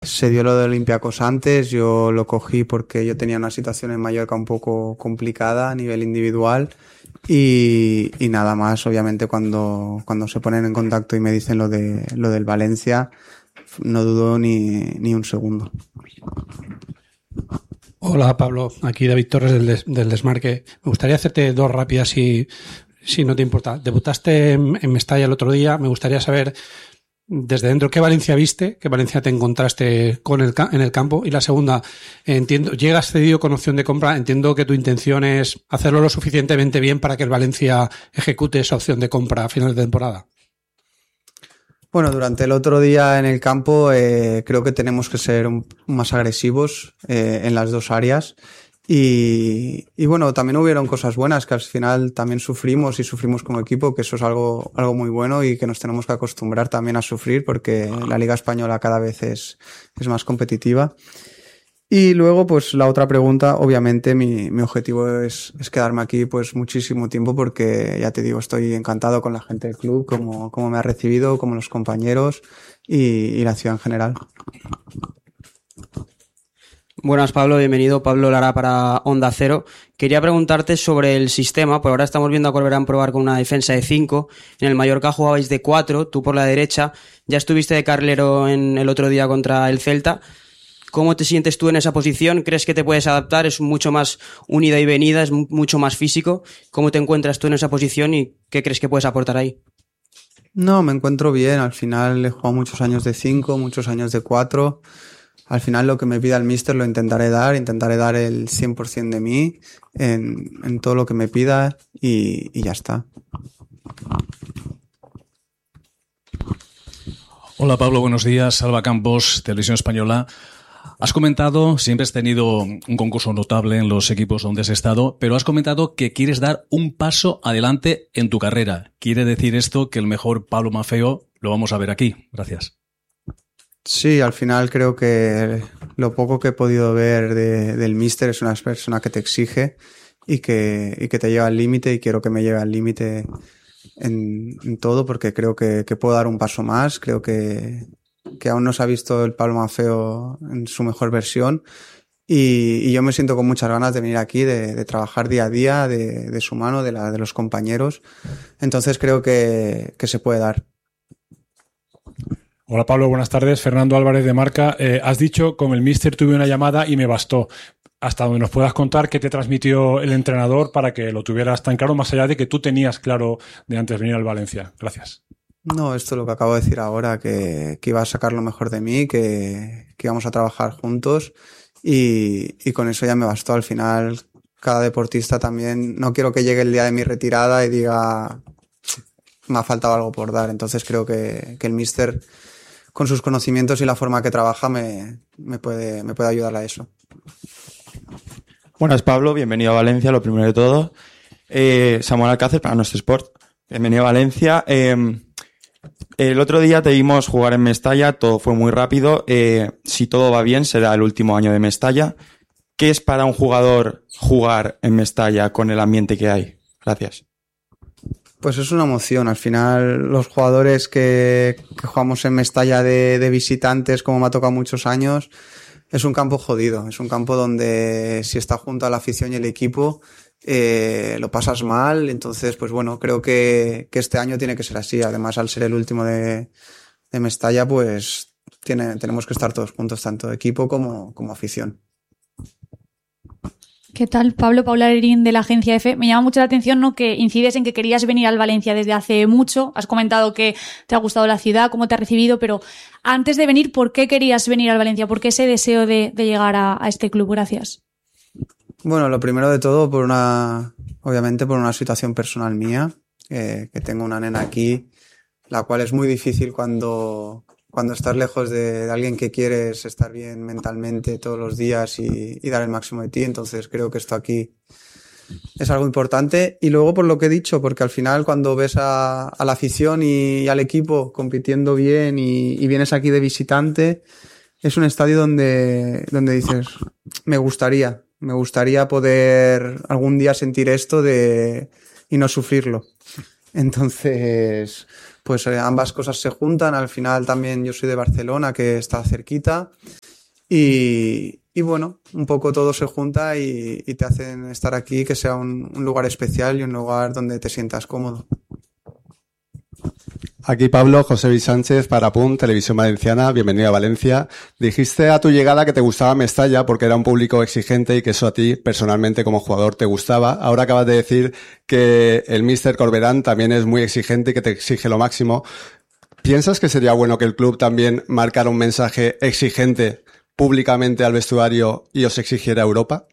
Se dio lo de Olympiacos antes, yo lo cogí porque yo tenía una situación en Mallorca un poco complicada a nivel individual y nada más, obviamente cuando se ponen en contacto y me dicen lo del Valencia, no dudo ni un segundo. Hola Pablo, aquí David Torres del Desmarque. Me gustaría hacerte dos rápidas si no te importa. Debutaste en Mestalla el otro día, me gustaría saber desde dentro, ¿qué Valencia viste? ¿Qué Valencia te encontraste en el campo? Y la segunda, entiendo, llegas cedido con opción de compra, entiendo que tu intención es hacerlo lo suficientemente bien para que el Valencia ejecute esa opción de compra a final de temporada. Bueno, durante el otro día en el campo creo que tenemos que ser más agresivos en las dos áreas. Y bueno, también hubieron cosas buenas que al final también sufrimos como equipo, que eso es algo muy bueno y que nos tenemos que acostumbrar también a sufrir porque la Liga Española cada vez es más competitiva. Y luego, pues la otra pregunta, obviamente mi objetivo es quedarme aquí pues muchísimo tiempo porque ya te digo, estoy encantado con la gente del club, como me ha recibido, como los compañeros y la ciudad en general. Buenas Pablo, bienvenido. Pablo Lara para Onda Cero. Quería preguntarte sobre el sistema. Por ahora estamos viendo a Corberán probar con una defensa de 5. En el Mallorca jugabais de 4, tú por la derecha. Ya estuviste de carrilero en el otro día contra el Celta. ¿Cómo te sientes tú en esa posición? ¿Crees que te puedes adaptar? Es mucho más unida y venida, es mucho más físico. ¿Cómo te encuentras tú en esa posición y qué crees que puedes aportar ahí? No, me encuentro bien. Al final he jugado muchos años de 5, muchos años de 4. Al final lo que me pida el míster lo intentaré dar el 100% de mí en todo lo que me pida y ya está. Hola Pablo, buenos días. Salva Campos, Televisión Española. Has comentado, siempre has tenido un concurso notable en los equipos donde has estado, pero has comentado que quieres dar un paso adelante en tu carrera. ¿Quiere decir esto que el mejor Pablo Maffeo lo vamos a ver aquí? Gracias. Sí, al final creo que lo poco que he podido ver del míster es una persona que te exige y que te lleva al límite y quiero que me lleve al límite en todo porque creo que puedo dar un paso más, creo que aún no se ha visto el Pablo Maffeo en su mejor versión y yo me siento con muchas ganas de venir aquí, de trabajar día a día, de su mano, de los compañeros, entonces creo que se puede dar. Hola Pablo, buenas tardes. Fernando Álvarez de Marca. Has dicho, con el míster tuve una llamada y me bastó. Hasta donde nos puedas contar qué te transmitió el entrenador para que lo tuvieras tan claro, más allá de que tú tenías claro de antes de venir al Valencia. Gracias. No, esto es lo que acabo de decir ahora, que iba a sacar lo mejor de mí, que íbamos a trabajar juntos y con eso ya me bastó. Al final, cada deportista también, no quiero que llegue el día de mi retirada y diga, me ha faltado algo por dar. Entonces creo que el míster, con sus conocimientos y la forma que trabaja, me puede ayudar a eso. Buenas Pablo, bienvenido a Valencia, lo primero de todo. Samuel Alcácer para Nuestro Sport. Bienvenido a Valencia. El otro día te vimos jugar en Mestalla, todo fue muy rápido. Si todo va bien, será el último año de Mestalla. ¿Qué es para un jugador jugar en Mestalla con el ambiente que hay? Gracias. Pues es una emoción. Al final, los jugadores que jugamos en Mestalla de visitantes, como me ha tocado muchos años, es un campo jodido. Es un campo donde si está junto a la afición y el equipo, lo pasas mal. Entonces, pues bueno, creo que este año tiene que ser así. Además, al ser el último de Mestalla, pues tenemos que estar todos juntos, tanto equipo como afición. ¿Qué tal, Pablo? Paula Lerín de la agencia EFE. Me llama mucho la atención, ¿no?, que incides en que querías venir al Valencia desde hace mucho. Has comentado que te ha gustado la ciudad, cómo te ha recibido, pero antes de venir, ¿por qué querías venir al Valencia? ¿Por qué ese deseo de llegar a este club? Gracias. Bueno, lo primero de todo, obviamente por una situación personal mía, que tengo una nena aquí, la cual es muy difícil cuando estás lejos de alguien que quieres estar bien mentalmente todos los días y dar el máximo de ti. Entonces creo que esto aquí es algo importante. Y luego por lo que he dicho, porque al final cuando ves a la afición y al equipo compitiendo bien y vienes aquí de visitante, es un estadio donde dices, me gustaría poder algún día sentir esto y no sufrirlo. Entonces, pues ambas cosas se juntan. Al final también yo soy de Barcelona, que está cerquita, y bueno, un poco todo se junta y te hacen estar aquí, que sea un lugar especial y un lugar donde te sientas cómodo. Aquí Pablo, José Luis Sánchez para PUN, Televisión Valenciana, bienvenido a Valencia. Dijiste a tu llegada que te gustaba Mestalla porque era un público exigente y que eso a ti personalmente como jugador te gustaba. Ahora acabas de decir que el míster Corberán también es muy exigente y que te exige lo máximo. ¿Piensas que sería bueno que el club también marcara un mensaje exigente públicamente al vestuario y os exigiera Europa?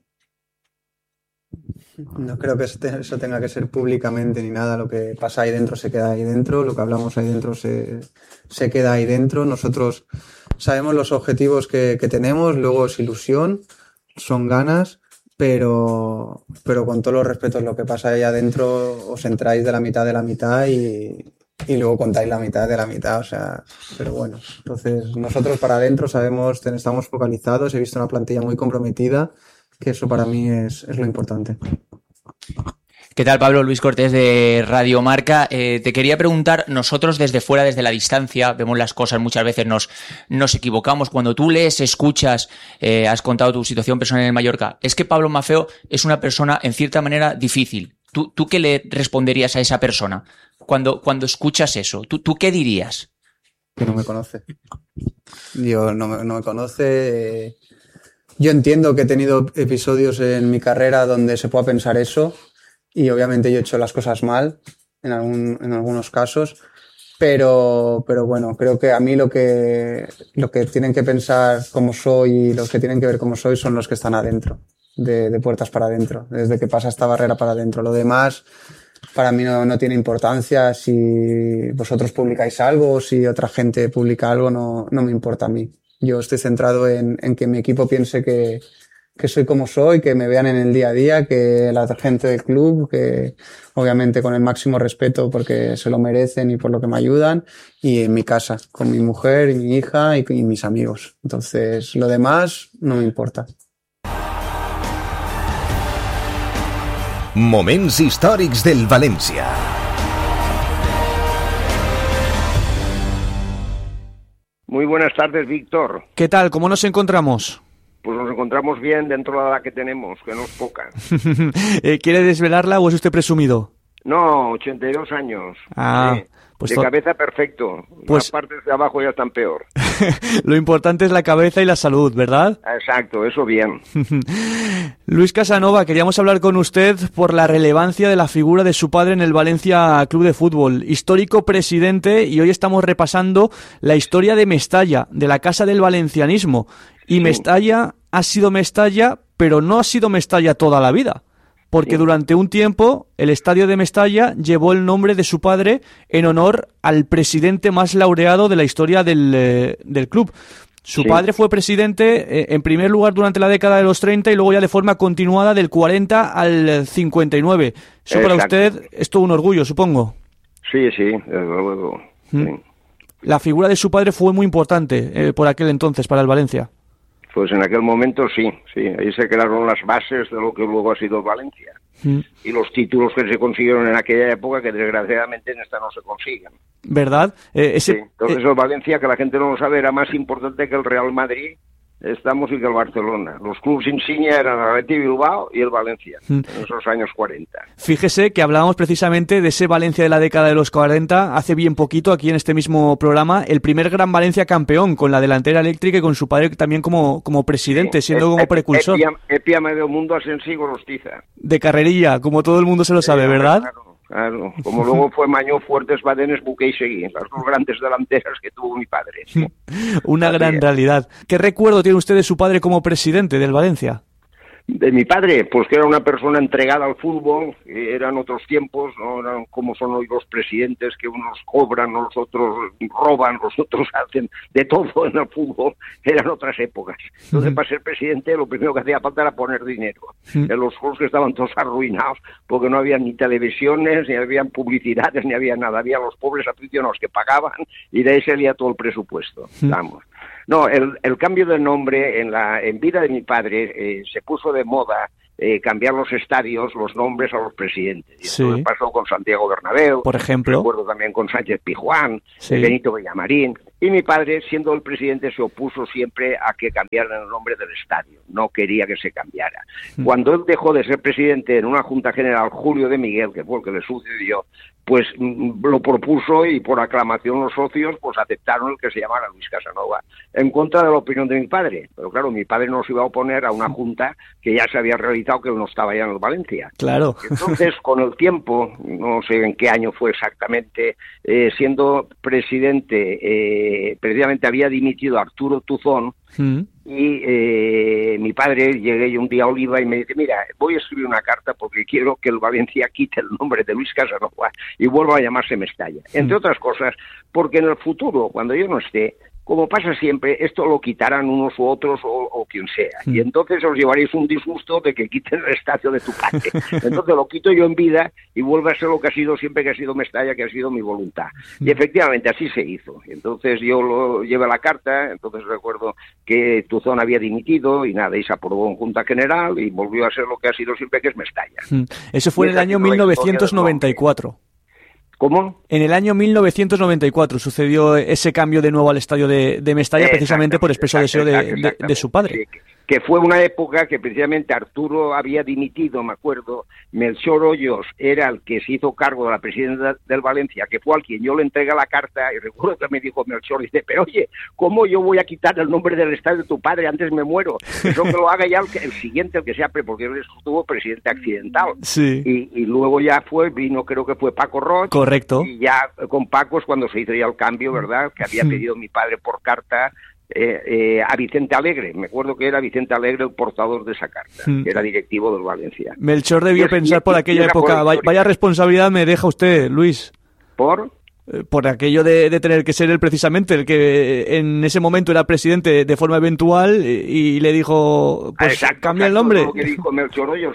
No creo que eso tenga que ser públicamente ni nada. Lo que pasa ahí dentro se queda ahí dentro, lo que hablamos ahí dentro se queda ahí dentro. Nosotros sabemos los objetivos que tenemos, luego es ilusión, son ganas, pero con todos los respetos, lo que pasa ahí adentro os entráis de la mitad y luego contáis la mitad de la mitad, o sea, pero bueno. Entonces nosotros para adentro sabemos, estamos focalizados, he visto una plantilla muy comprometida, que eso para mí es lo importante. ¿Qué tal, Pablo? Luis Cortés de Radio Marca. Te quería preguntar, nosotros desde fuera, desde la distancia, vemos las cosas, muchas veces nos equivocamos. Cuando tú lees, escuchas, has contado tu situación personal en el Mallorca, es que Pablo Maffeo es una persona, en cierta manera, difícil. ¿Tú qué le responderías a esa persona cuando escuchas eso? ¿Tú qué dirías? Que no me conoce. Yo no me conoce. Yo entiendo que he tenido episodios en mi carrera donde se pueda pensar eso y obviamente yo he hecho las cosas mal en algunos casos, pero bueno, creo que a mí lo que tienen que pensar cómo soy y los que tienen que ver cómo soy son los que están adentro, de puertas para adentro, desde que pasa esta barrera para adentro. Lo demás para mí no tiene importancia. Si vosotros publicáis algo o si otra gente publica algo, no me importa a mí. Yo estoy centrado en que mi equipo piense que soy como soy, que me vean en el día a día, que la gente del club, que obviamente con el máximo respeto porque se lo merecen y por lo que me ayudan, y en mi casa, con mi mujer y mi hija y mis amigos. Entonces, lo demás no me importa. Moments històrics del València. Muy buenas tardes, Víctor. ¿Qué tal? ¿Cómo nos encontramos? Pues nos encontramos bien dentro de la edad que tenemos, que no es poca. ¿Quiere desvelarla o es usted presumido? No, 82 años. Ah, pues de cabeza perfecto. Pues las partes de abajo ya están peor. Lo importante es la cabeza y la salud, ¿verdad? Exacto, eso bien. Luis Casanova, queríamos hablar con usted por la relevancia de la figura de su padre en el Valencia Club de Fútbol, histórico presidente, y hoy estamos repasando la historia de Mestalla, de la casa del valencianismo. Y sí. Mestalla ha sido Mestalla, pero no ha sido Mestalla toda la vida, porque durante un tiempo el estadio de Mestalla llevó el nombre de su padre en honor al presidente más laureado de la historia del club. Su padre fue presidente en primer lugar durante la década de los 30 y luego ya de forma continuada del 40 al 59. Eso para usted es todo un orgullo, supongo. Sí, desde luego. Sí. La figura de su padre fue muy importante por aquel entonces para el Valencia. Pues en aquel momento sí. Ahí se crearon las bases de lo que luego ha sido Valencia. Y los títulos que se consiguieron en aquella época que desgraciadamente en esta no se consiguen. ¿Verdad? Sí. Entonces el Valencia, que la gente no lo sabe, era más importante que el Real Madrid, estamos, y que el Barcelona. Los clubes insignia eran el Athletic Bilbao y el Valencia, en esos años 40. Fíjese que hablábamos precisamente de ese Valencia de la década de los 40, hace bien poquito, aquí en este mismo programa, el primer gran Valencia campeón, con la delantera eléctrica y con su padre también como presidente, siendo como precursor. Epia medio mundo asensi Gorostiza. De carrerilla, como todo el mundo se lo sabe, ¿verdad? Claro, como luego fue Mañó, Fuertes, Badenes, Buqué y Seguí, las dos grandes delanteras que tuvo mi padre. Sí. Una gran realidad. ¿Qué recuerdo tiene usted de su padre como presidente del Valencia? De mi padre, pues que era una persona entregada al fútbol, eran otros tiempos, no eran como son hoy los presidentes, que unos cobran, los otros roban, los otros hacen de todo en el fútbol, eran otras épocas. Entonces, para ser presidente, lo primero que hacía falta era poner dinero. En los clubes que estaban todos arruinados, porque no había ni televisiones, ni había publicidades, ni había nada, había los pobres aficionados que pagaban, y de ahí salía todo el presupuesto, vamos. No, el cambio de nombre en vida de mi padre se puso de moda cambiar los estadios, los nombres a los presidentes. Y Sí. esto pasó con Santiago Bernabéu, Por ejemplo. recuerdo también con Sánchez Pizjuán, Sí. Benito Villamarín, y mi padre, siendo el presidente, se opuso siempre a que cambiaran el nombre del estadio, no quería que se cambiara. Cuando él dejó de ser presidente en una Junta General, Julio de Miguel, que fue el que le sucedió, pues lo propuso y por aclamación los socios pues aceptaron el que se llamara Luis Casanova, en contra de la opinión de mi padre. Pero claro, mi padre no se iba a oponer a una junta que ya se había realizado, que él no estaba ya en el Valencia. Claro. Entonces, con el tiempo, no sé en qué año fue exactamente, siendo presidente, precisamente había dimitido Arturo Tuzón, Mm. y mi padre, llegué yo un día a Oliva y me dice, mira, voy a escribir una carta porque quiero que el Valencia quite el nombre de Luis Casanova y vuelva a llamarse Mestalla. Entre otras cosas, porque en el futuro, cuando yo no esté, como pasa siempre, esto lo quitarán unos u otros o quien sea. Y entonces os llevaréis un disgusto de que quiten el estadio de tu padre. Entonces lo quito yo en vida y vuelve a ser lo que ha sido siempre, que ha sido Mestalla, que ha sido mi voluntad. Y efectivamente así se hizo. Entonces yo lo llevé la carta, entonces recuerdo que Tuzón había dimitido y nada, y se aprobó en Junta General y volvió a ser lo que ha sido siempre, que es Mestalla. Mm. Eso fue Y en el esa año ha sido la historia del 1994. ¿Cómo? En el año 1994 sucedió ese cambio de nuevo al estadio de Mestalla, precisamente por expreso deseo de su padre. Sí, que fue una época que precisamente Arturo había dimitido, me acuerdo, Melchor Hoyos era el que se hizo cargo de la presidencia del Valencia, que fue al quien yo le entregué la carta, y recuerdo que me dijo Melchor, dice, pero oye, ¿cómo yo voy a quitar el nombre del estadio de tu padre? Antes me muero. Eso que lo haga ya el siguiente, el que sea, porque él estuvo presidente accidental. Sí. Y luego ya vino, creo que fue Paco Roig. Correcto. Y ya con Paco es cuando se hizo ya el cambio, ¿verdad? Que había pedido mi padre por carta a Vicente Alegre. Me acuerdo que era Vicente Alegre el portador de esa carta, que era directivo del Valencia. Melchor debió pensar por aquella época, vaya responsabilidad me deja usted, Luis. Por aquello de tener que ser él precisamente el que en ese momento era presidente de forma eventual y le dijo, pues cambia el nombre. Lo que dijo Melchor Hoyos,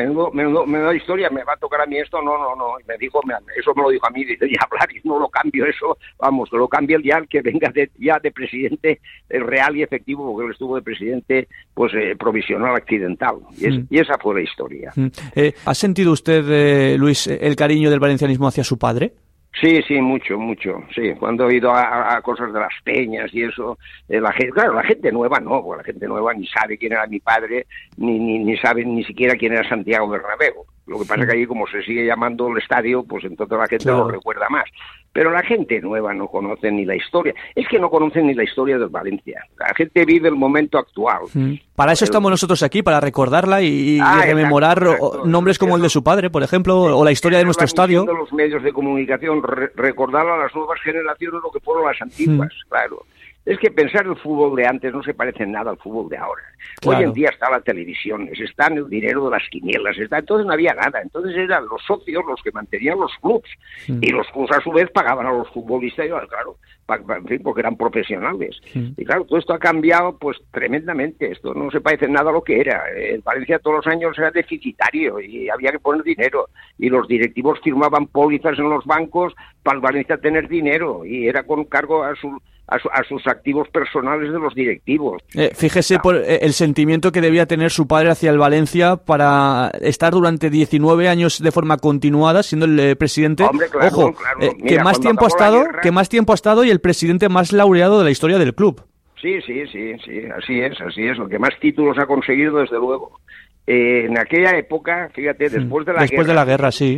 menuda historia, me va a tocar a mí esto, no. Y me dijo, eso me lo dijo a mí, dice, ya hablar, y no lo cambio eso, vamos, que lo cambie el día, que venga ya de presidente real y efectivo, porque él estuvo de presidente pues provisional accidental. Y esa fue la historia. ¿Ha sentido usted, Luis, el cariño del valencianismo hacia su padre? Sí, mucho, sí. Cuando he ido a cosas de las peñas y eso, la gente nueva no, porque la gente nueva ni sabe quién era mi padre, ni sabe ni siquiera quién era Santiago Bernabéu. Lo que pasa es que allí, como se sigue llamando el estadio, pues entonces la gente lo recuerda más. Pero la gente nueva no conoce ni la historia. Es que no conocen ni la historia del Valencia. La gente vive el momento actual. Para eso estamos nosotros aquí, para recordarla y rememorar nombres como el de su padre, por ejemplo, o la historia de nuestro estadio. De los medios de comunicación, recordar a las nuevas generaciones lo que fueron las antiguas, claro. Es que pensar el fútbol de antes no se parece en nada al fútbol de ahora. Claro. Hoy en día está la televisión, está en el dinero de las quinielas, entonces no había nada. Entonces eran los socios los que mantenían los clubs y los clubs a su vez pagaban a los futbolistas, claro, en fin, porque eran profesionales. Y claro, todo esto ha cambiado pues tremendamente. Esto no se parece en nada a lo que era. El Valencia todos los años era deficitario y había que poner dinero. Y los directivos firmaban pólizas en los bancos para el Valencia tener dinero y era con cargo a sus activos personales de los directivos. Fíjese por el sentimiento que debía tener su padre hacia el Valencia para estar durante 19 años de forma continuada siendo el presidente. Hombre, claro, ojo, claro. Mira, que más tiempo ha estado y el presidente más laureado de la historia del club. Sí, así es. Lo que más títulos ha conseguido, desde luego. En aquella época, fíjate, después de la guerra, sí.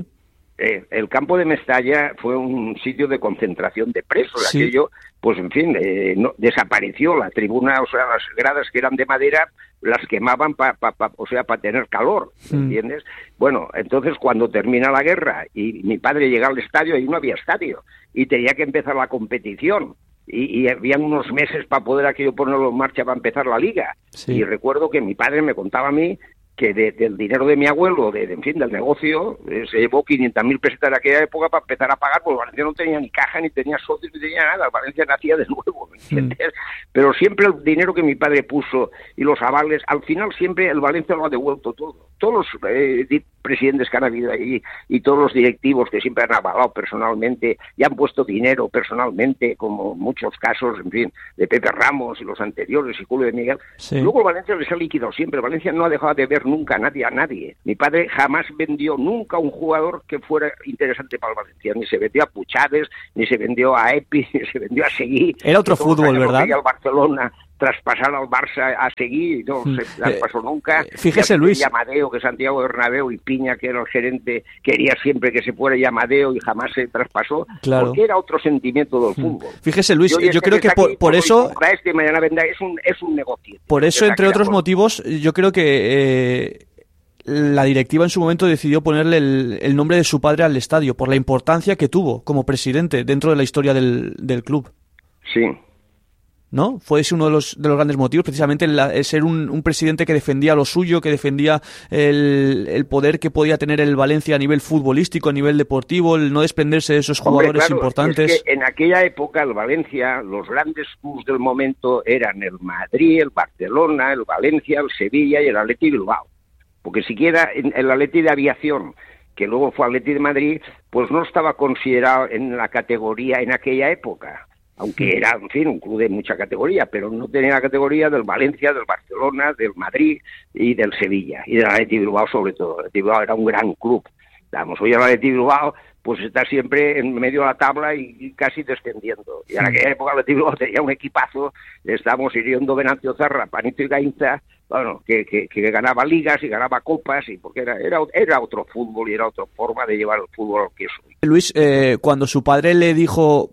El campo de Mestalla fue un sitio de concentración de presos. Sí. Aquello, pues en fin, desapareció la tribuna, o sea, las gradas que eran de madera las quemaban para tener calor, ¿entiendes? Bueno, entonces cuando termina la guerra y mi padre llega al estadio, ahí no había estadio y tenía que empezar la competición. Y habían unos meses para poder aquello ponerlo en marcha para empezar la liga. Sí. Y recuerdo que mi padre me contaba a mí que del dinero de mi abuelo, en fin, del negocio, se llevó 500.000 pesetas en aquella época para empezar a pagar, porque Valencia no tenía ni caja, ni tenía socios, ni tenía nada. Valencia nacía de nuevo, ¿me entiendes? Pero siempre el dinero que mi padre puso y los avales, al final siempre el Valencia lo ha devuelto todo. Todos los presidentes que han habido ahí y todos los directivos que siempre han avalado personalmente y han puesto dinero personalmente, como muchos casos, en fin, de Pepe Ramos y los anteriores y Julio de Miguel. Sí. Luego el Valencia les ha liquidado siempre. Valencia no ha dejado de ver nunca a nadie. Mi padre jamás vendió nunca un jugador que fuera interesante para el Valencia. Ni se vendió a Puchades, ni se vendió a Epi, ni se vendió a Seguí. Era otro fútbol, ¿verdad? Al Barcelona, traspasar al Barça a Seguí, no se traspasó nunca. Fíjese, Luis. Y Amadeo, que Santiago Bernabéu, y Piña, que era el gerente, quería siempre que se fuera y Amadeo y jamás se traspasó, claro, porque era otro sentimiento del fútbol. Fíjese, Luis, yo creo que por eso... Mañana vendrá, es un negocio. Por eso, entre otros motivos, yo creo que la directiva en su momento decidió ponerle el nombre de su padre al estadio, por la importancia que tuvo como presidente dentro de la historia del club. Sí. ¿No? Fue ese uno de los grandes motivos, precisamente el ser un presidente que defendía lo suyo, que defendía el poder que podía tener el Valencia a nivel futbolístico, a nivel deportivo, el no desprenderse de esos jugadores importantes. Es que en aquella época el Valencia, los grandes clubes del momento eran el Madrid, el Barcelona, el Valencia, el Sevilla y el Atleti Bilbao. Porque siquiera el Atleti de Aviación, que luego fue Atleti de Madrid, pues no estaba considerado en la categoría en aquella época. Aunque era, en fin, un club de mucha categoría, pero no tenía la categoría del Valencia, del Barcelona, del Madrid y del Sevilla, y del Atleti Bilbao sobre todo. El Atleti Bilbao era un gran club. Vamos, hoy el Atleti Bilbao pues está siempre en medio de la tabla y casi descendiendo. Y en aquella época el Atleti Bilbao tenía un equipazo, estábamos hiriendo Venancio Zarra, Panito y Gainza, bueno, que ganaba ligas y ganaba copas, y porque era otro fútbol y era otra forma de llevar el fútbol al que es hoy. Luis, cuando su padre le dijo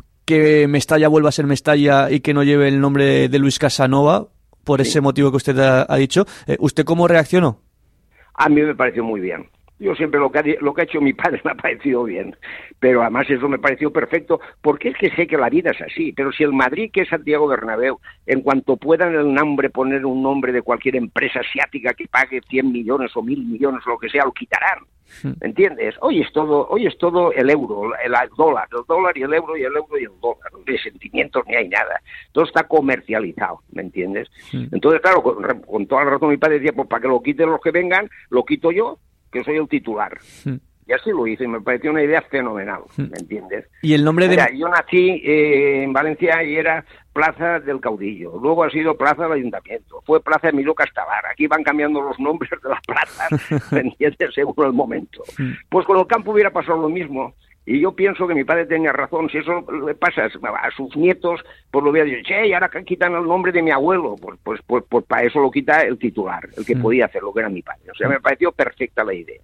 que Mestalla vuelva a ser Mestalla y que no lleve el nombre de Luis Casanova, por ese motivo que usted ha dicho, ¿usted cómo reaccionó? A mí me pareció muy bien. Yo siempre lo que ha hecho mi padre me ha parecido bien, pero además eso me pareció perfecto, porque es que sé que la vida es así, pero si el Madrid, que es Santiago Bernabéu, en cuanto puedan el nombre poner un nombre de cualquier empresa asiática que pague 100 millones o 1.000 millones, lo que sea, lo quitarán. ¿Me entiendes? Hoy es todo el euro, el dólar y el euro y el euro y el dólar. No hay sentimientos ni hay nada. Todo está comercializado, ¿me entiendes? Entonces, claro, con toda la razón mi padre decía, pues para que lo quiten los que vengan, lo quito yo, que soy el titular. Y así lo hice, y me pareció una idea fenomenal, ¿me entiendes? Y el nombre Mira, yo nací en Valencia y era Plaza del Caudillo, luego ha sido Plaza del Ayuntamiento, fue Plaza Emilio Castabar, aquí van cambiando los nombres de las plazas, ¿me entiendes? Según el momento. Pues con el campo hubiera pasado lo mismo. Y yo pienso que mi padre tenía razón. Si eso le pasa a sus nietos, pues lo hubiera dicho, che, y ahora quitan el nombre de mi abuelo. Pues para eso lo quita el titular, el que podía hacer, lo que era mi padre. O sea, me pareció perfecta la idea.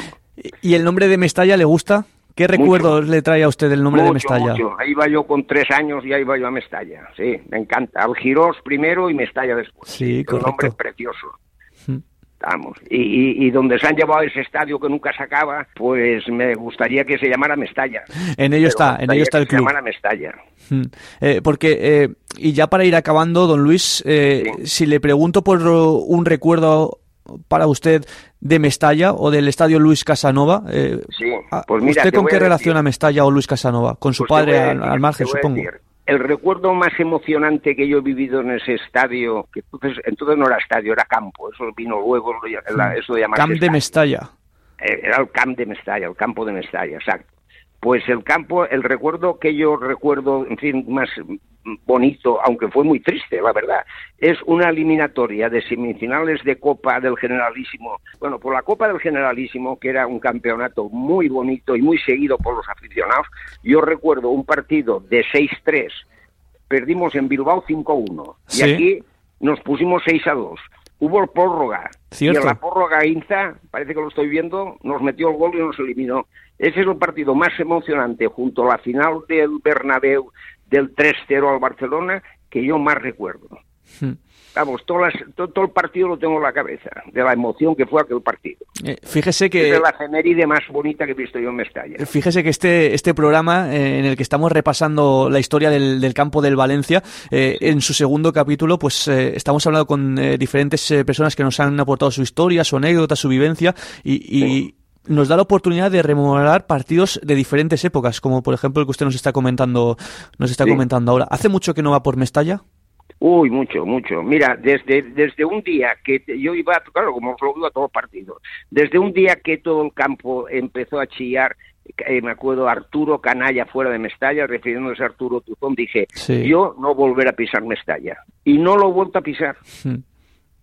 ¿Y el nombre de Mestalla le gusta? ¿Qué recuerdos le trae a usted el nombre de Mestalla? Mucho. Ahí iba yo con 3 años y ahí iba yo a Mestalla. Sí, me encanta. Algirós primero y Mestalla después. Sí, correcto. Un nombre precioso. Vamos. Y donde se han llevado ese estadio que nunca se acaba, pues me gustaría que se llamara Mestalla. En ello está el club. Se llamara Mestalla. Porque, y ya para ir acabando, don Luis, si le pregunto por un recuerdo para usted de Mestalla o del estadio Luis Casanova, pues mira, ¿usted con qué relaciona Mestalla o Luis Casanova? Con su padre al margen, supongo. El recuerdo más emocionante que yo he vivido en ese estadio, que entonces no era estadio, era campo, eso vino luego, eso de llamarse Camp de Mestalla. Era el Camp de Mestalla, el campo de Mestalla, exacto. Pues el recuerdo que yo recuerdo, en fin, más bonito, aunque fue muy triste, la verdad, es una eliminatoria de semifinales de Copa del Generalísimo. Bueno, por la Copa del Generalísimo, que era un campeonato muy bonito y muy seguido por los aficionados, yo recuerdo un partido de 6-3, perdimos en Bilbao 5-1, y aquí nos pusimos 6-2. Hubo prórroga, ¿cierto? Y en la prórroga Inza, parece que lo estoy viendo, nos metió el gol y nos eliminó. Ese es el partido más emocionante, junto a la final del Bernabéu, del 3-0 al Barcelona, que yo más recuerdo. Vamos, todo el partido lo tengo en la cabeza, de la emoción que fue aquel partido. Fíjese que... Es la efeméride más bonita que he visto yo en Mestalla. Fíjese que este programa, en el que estamos repasando la historia del campo del Valencia, en su segundo capítulo, pues estamos hablando con diferentes personas que nos han aportado su historia, su anécdota, su vivencia, y nos da la oportunidad de rememorar partidos de diferentes épocas, como por ejemplo el que usted nos está comentando ahora. ¿Hace mucho que no va por Mestalla? Uy, mucho. Mira, desde un día que yo iba, claro, como os lo digo a todos los partidos, desde un día que todo el campo empezó a chillar, me acuerdo Arturo Canalla fuera de Mestalla, refiriéndose a Arturo Tuzón, dije, yo no volver a pisar Mestalla. Y no lo he vuelto a pisar.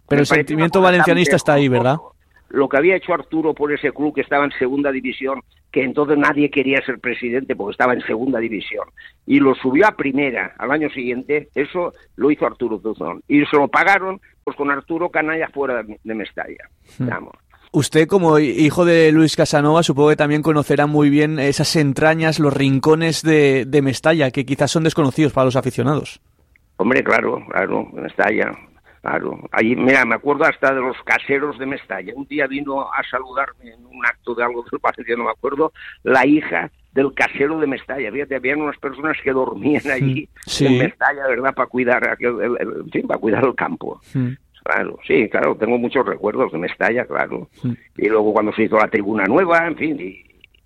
Pero el sentimiento valencianista está ahí, ¿verdad? Lo que había hecho Arturo por ese club que estaba en segunda división, que entonces nadie quería ser presidente porque estaba en segunda división, y lo subió a primera al año siguiente, eso lo hizo Arturo Tuzón. Y se lo pagaron pues con Arturo Canalla fuera de Mestalla. Vamos. Usted, como hijo de Luis Casanova, supongo que también conocerá muy bien esas entrañas, los rincones de Mestalla, que quizás son desconocidos para los aficionados. Hombre, claro, Mestalla, claro. Allí, mira, me acuerdo hasta de los caseros de Mestalla. Un día vino a saludarme en un acto de algo del Valencia, no me acuerdo, la hija del casero de Mestalla. Fíjate, habían unas personas que dormían allí en Mestalla, ¿verdad?, para cuidar para cuidar el campo. Claro, sí, claro, tengo muchos recuerdos de Mestalla, claro. Y luego cuando se hizo la tribuna nueva, en fin,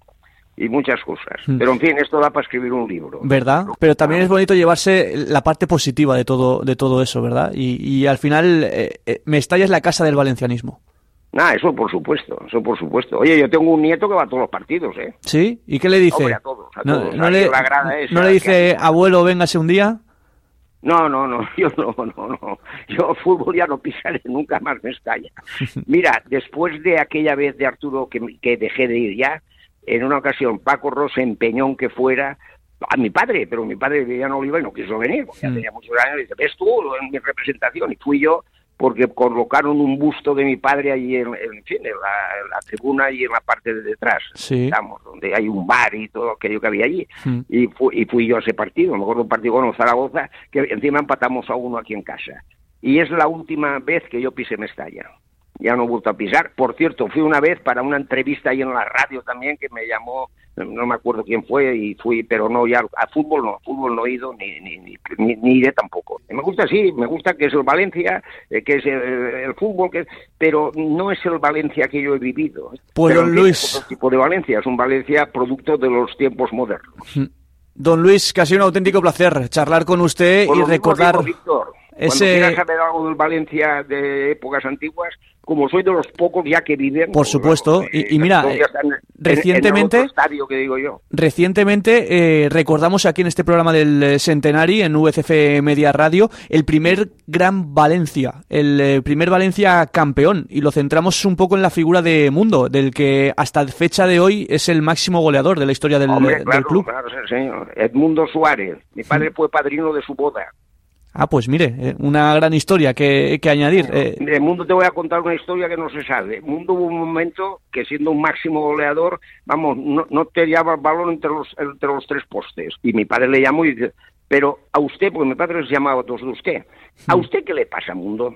y muchas cosas. Pero en fin, esto da para escribir un libro. ¿Verdad? Pero también es bonito llevarse la parte positiva de todo eso, ¿verdad? Y al final, Mestalla es la casa del valencianismo. Eso por supuesto. Oye, yo tengo un nieto que va a todos los partidos, ¿eh? ¿Sí? ¿Y qué le dice? Hombre, a todos. ¿No le dice, abuelo, véngase un día? No, yo no. Yo fútbol ya no pisaré nunca más Mestalla. Mira, después de aquella vez de Arturo que dejé de ir ya, en una ocasión Paco Ros se empeñó en que fuera a mi padre, pero mi padre vivía en Oliva y no quiso venir, porque ya tenía muchos años, y dice, ves tú en mi representación, y fui yo, porque colocaron un busto de mi padre allí en la tribuna y en la parte de detrás, digamos, donde hay un bar y todo aquello que había allí, y fui yo a ese partido. Me acuerdo un partido con Zaragoza, que encima empatamos a 1 aquí en casa, y es la última vez que yo pisé Mestalla. Ya no he vuelto a pisar. Por cierto, fui una vez para una entrevista ahí en la radio también, que me llamó, no me acuerdo quién fue, y fui, pero no, ya a fútbol no he ido, ni iré tampoco. Me gusta que es el Valencia, que es el fútbol, pero no es el Valencia que yo he vivido. Pues pero don Luis, es otro tipo de Valencia, es un Valencia producto de los tiempos modernos. Don Luis, casi un auténtico placer charlar con usted y recordar... Víctor, cuando quieras saber algo del Valencia de épocas antiguas, como soy de los pocos ya que viven... Por supuesto, y mira, recientemente... En el otro estadio que digo yo. Recientemente recordamos aquí en este programa del Centenari, en VCF Media Radio, el primer gran Valencia, el primer Valencia campeón, y lo centramos un poco en la figura de Mundo, del que hasta fecha de hoy es el máximo goleador de la historia del club. Claro, señor. Edmundo Suárez, mi padre fue padrino de su boda. Pues mire, una gran historia que añadir. De Mundo te voy a contar una historia que no se sabe. Mundo hubo un momento que, siendo un máximo goleador, vamos, no te llevaba el balón entre los 3 postes. Y mi padre le llamó y dice, pero a usted, porque mi padre se llamaba a todos de usted, ¿a usted qué le pasa, Mundo?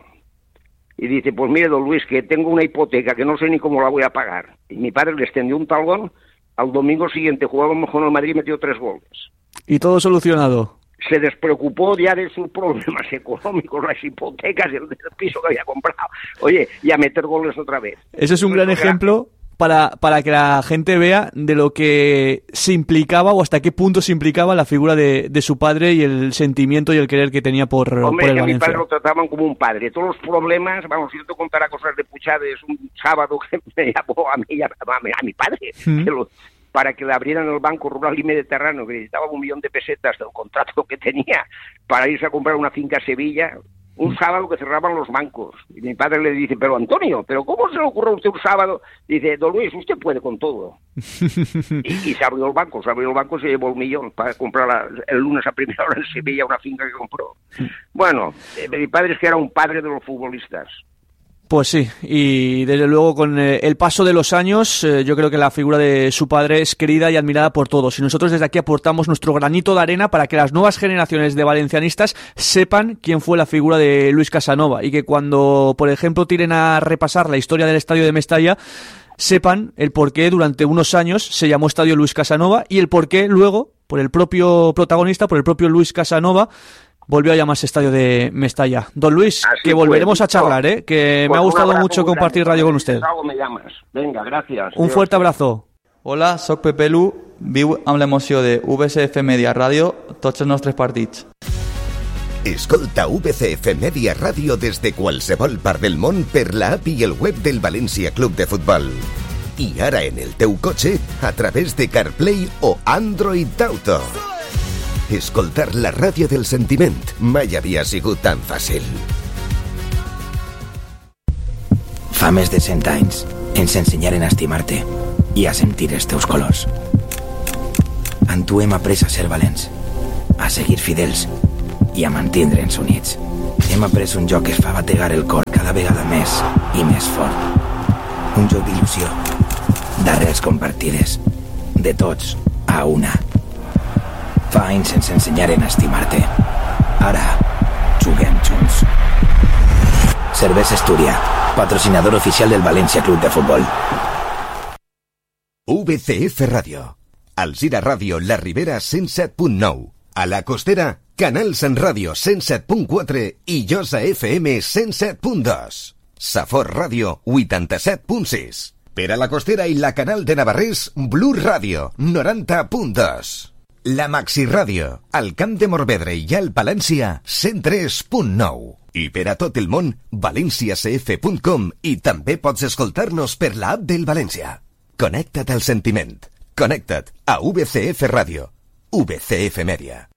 Y dice, pues mire, don Luis, que tengo una hipoteca que no sé ni cómo la voy a pagar. Y mi padre le extendió un talón, al domingo siguiente jugábamos con el Madrid y metió 3 goles. Y todo solucionado. Se despreocupó ya de sus problemas económicos, las hipotecas, el piso que había comprado. Oye, y a meter goles otra vez. Ese es un gran ejemplo para que la gente vea de lo que se implicaba o hasta qué punto se implicaba la figura de su padre y el sentimiento y el querer que tenía por el Valencia. A mi padre lo trataban como un padre. Todos los problemas, vamos, si yo te contara cosas de Puchades un sábado que me llamó a mí y a mi padre, para que le abrieran el Banco Rural y Mediterráneo, que necesitaba 1 millón de pesetas del contrato que tenía para irse a comprar una finca a Sevilla, un sábado que cerraban los bancos. Y mi padre le dice, pero Antonio, ¿pero cómo se le ocurre a usted un sábado? Dice, don Luis, usted puede con todo. y se abrió el banco, y se llevó 1 millón para comprar el lunes a primera hora en Sevilla una finca que compró. Bueno, mi padre es que era un padre de los futbolistas. Pues sí, y desde luego con el paso de los años yo creo que la figura de su padre es querida y admirada por todos, y nosotros desde aquí aportamos nuestro granito de arena para que las nuevas generaciones de valencianistas sepan quién fue la figura de Luis Casanova, y que cuando, por ejemplo, tiren a repasar la historia del estadio de Mestalla, sepan el por qué durante unos años se llamó Estadio Luis Casanova, y el por qué luego, por el propio protagonista, por el propio Luis Casanova, volvió a llamarse Estadio de Mestalla. Don Luis, así que volveremos a charlar, que me ha gustado mucho compartir radio con usted. Me llamas. Venga, gracias. Un fuerte abrazo. Hola, soc Pepe Lu, viu amb l'emoció de VCF Media Ràdio tots els nostres partits. Escolta VCF Media Ràdio des de qualsevol part del món per la app i el web del València Club de Futbol. I ara en el teu cotxe a través de CarPlay o Android Auto. Escoltar la ràdio del sentiment mai havia sigut tan fàcil. Fa més de 100 anys ens ensenyaren a estimar-te i a sentir els teus colors. En tu hem après a ser valents, a seguir fidels i a mantindre'ns units. Hem après un joc que es fa bategar el cor cada vegada més i més fort. Un joc d'il·lusió, d'arrels compartides, de tots a una. Fa anys ens ensenyaren a estimar-te. Ara, juguem junts. Cervesa Estúria, patrocinador oficial del València Club de Futbol. VCF Ràdio. Alzira Ràdio, La Ribera 107.9. A la Costera, Canal Sant Ràdio 107.4 i Josa FM 107.2. Safor Ràdio 87.6. Per a la Costera i la Canal de Navarrés, Blue Ràdio 90.2. La Maxi Ràdio, al Camp de Morvedre i al Palència 103.9. I per a tot el món, valenciacf.com, i també pots escoltar-nos per l'app del València. Connecta't al sentiment. Connecta't a VCF Ràdio. VCF Media.